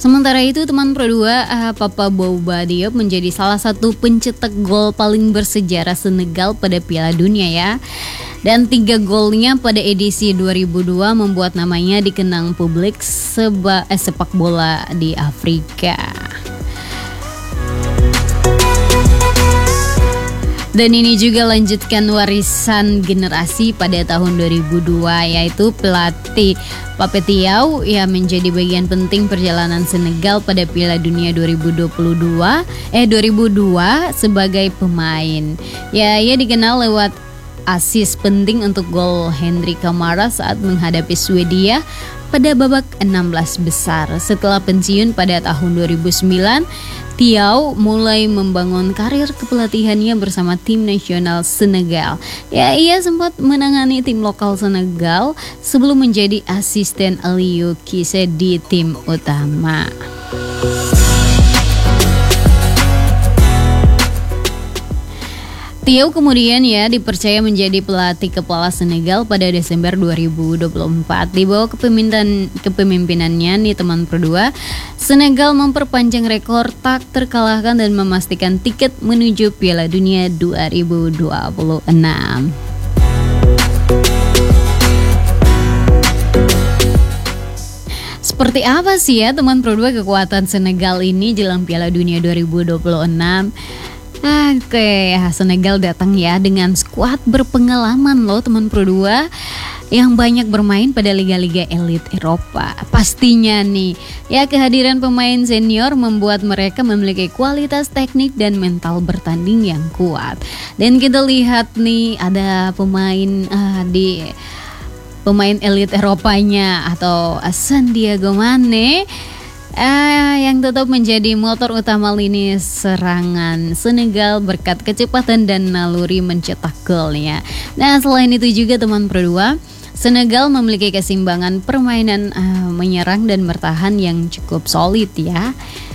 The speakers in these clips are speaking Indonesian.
Sementara itu teman Pro 2, Papa Bouba Diop menjadi salah satu pencetak gol paling bersejarah Senegal pada Piala Dunia ya. Dan 3 golnya pada edisi 2002 membuat namanya dikenang publik sepak bola di Afrika. Dan ini juga lanjutkan warisan generasi pada tahun 2002, yaitu pelatih Pape Thiaw yang menjadi bagian penting perjalanan Senegal pada Piala Dunia 2002 sebagai pemain. Ya, ia dikenal lewat asis penting untuk gol Henry Camara saat menghadapi Swedia pada babak 16 besar. Setelah pensiun pada tahun 2009, Thiaw mulai membangun karir kepelatihannya bersama tim nasional Senegal. Ya, ia sempat menangani tim lokal Senegal sebelum menjadi asisten Aliou Cissé di tim utama. Thiaw kemudian dipercaya menjadi pelatih kepala Senegal pada Desember 2024. Di bawah kepemimpinannya teman Pro 2, Senegal memperpanjang rekor tak terkalahkan dan memastikan tiket menuju Piala Dunia 2026. Seperti apa sih teman Pro 2 kekuatan Senegal ini jelang Piala Dunia 2026? Oke, Senegal datang dengan skuad berpengalaman loh teman Pro 2 yang banyak bermain pada liga-liga elit Eropa. Pastinya kehadiran pemain senior membuat mereka memiliki kualitas teknik dan mental bertanding yang kuat. Dan kita lihat ada pemain pemain elit Eropanya atau Sadio Mané yang tetap menjadi motor utama lini serangan Senegal berkat kecepatan dan naluri mencetak golnya. Nah, selain itu juga teman Pro 2, Senegal memiliki keseimbangan permainan menyerang dan bertahan yang cukup solid ya.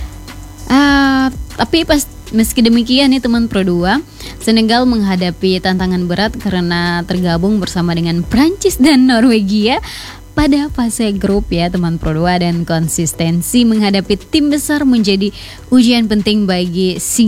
Tapi meski demikian teman Pro 2, Senegal menghadapi tantangan berat karena tergabung bersama dengan Prancis dan Norwegia pada fase grup teman Pro 2, dan konsistensi menghadapi tim besar menjadi ujian penting bagi